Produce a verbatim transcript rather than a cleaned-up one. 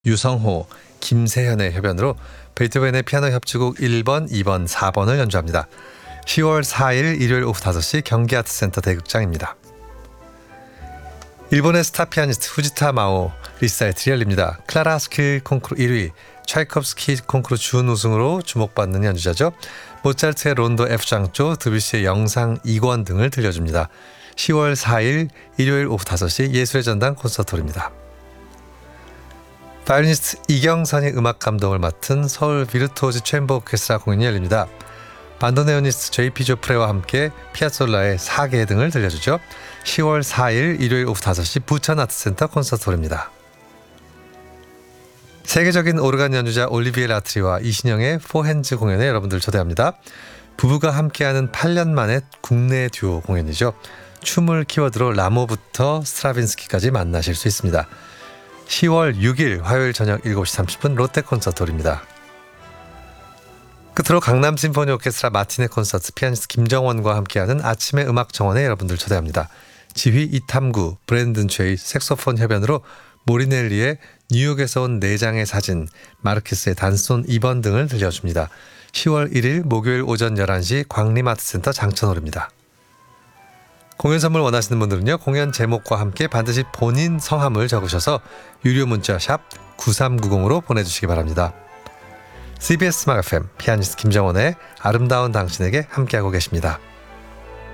유성호, 김세현의 협연으로 베토벤의 피아노 협주곡 일 번, 이 번, 사 번을 연주합니다. 시월 사일 일요일 오후 다섯 시 경기아트센터 대극장입니다. 일본의 스타 피아니스트 후지타 마오 리사이틀이 열립니다. 클라라 스킬 콩쿠르 일 위, 차이콥스키 콩쿠르 준우승으로 주목받는 연주자죠. 모차르트의 론도 F장조, 드뷔시의 영상 이 권 등을 들려줍니다. 시월 사일 일요일 오후 다섯 시 예술의 전당 콘서트홀입니다. 바이올리니스트 이경선이 음악 감독을 맡은 서울 비르투오즈 챔버 오케스트라 공연이 열립니다. 반도네오니스트 제이피 조프레와 함께 피아솔라의 사계 등을 들려주죠. 시월 사일 일요일 오후 다섯 시 부천아트센터 콘서트홀입니다. 세계적인 오르간 연주자 올리비에 라트리와 이신영의 포핸즈 공연에 여러분들 초대합니다. 부부가 함께하는 팔 년 만에 국내 듀오 공연이죠. 춤을 키워드로 라모부터 스트라빈스키까지 만나실 수 있습니다. 시월 육일 화요일 저녁 일곱 시 삼십 분 롯데 콘서트홀입니다. 끝으로 강남 심포니 오케스트라 마티네 콘서트 피아니스트 김정원과 함께하는 아침의 음악 정원에 여러분들 초대합니다. 지휘 이탐구, 브랜든 최의 색소폰 협연으로 모리넬리의 뉴욕에서 온 네 장의 사진, 마르케스의 단손 이 번 등을 들려줍니다. 시월 일일 목요일 오전 열한 시 광림아트센터 장천홀입니다. 공연 선물 원하시는 분들은요, 공연 제목과 함께 반드시 본인 성함을 적으셔서 유료 문자 샵 구삼구공으로 보내주시기 바랍니다. 씨비에스 음악 에프엠 피아니스트 김정원의 아름다운 당신에게 함께하고 계십니다.